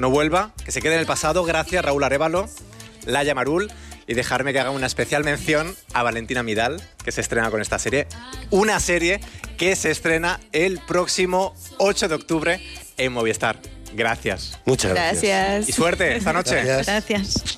no vuelva, que se quede en el pasado. Gracias, Raúl Arévalo, Laia Marul, y dejarme que haga una especial mención a Valentina Midal, que se estrena con esta serie. Una serie que se estrena el próximo 8 de octubre en Movistar. Gracias. Muchas gracias. Gracias. Y suerte esta noche. Gracias. Gracias.